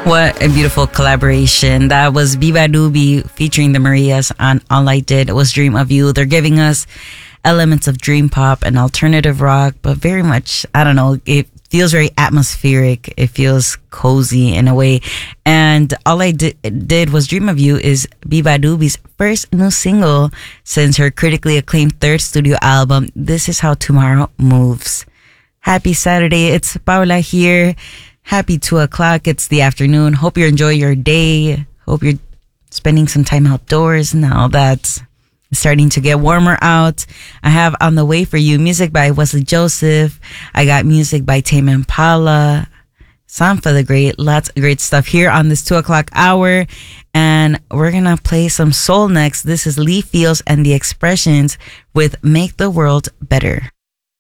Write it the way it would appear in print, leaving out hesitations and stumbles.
What a beautiful collaboration. That was Biba Doobie featuring the Marias on All I Did Was Dream of You. They're giving us elements of dream pop and alternative rock, but very much, I don't know, it feels very atmospheric. It feels cozy in a way. And All I Did Was Dream of You is Biba Doobie's first new single since her critically acclaimed third studio album, This Is How Tomorrow Moves. Happy Saturday. It's Paula here. Happy 2 o'clock. It's the afternoon. Hope you're enjoying your day. Hope you're spending some time outdoors now that it's starting to get warmer out. I have on the way for you music by Wesley Joseph. I got music by Tame Impala. Sampha the Great. Lots of great stuff here on this 2 o'clock hour. And we're going to play some soul next. This is Lee Fields and the Expressions with Make the World Better.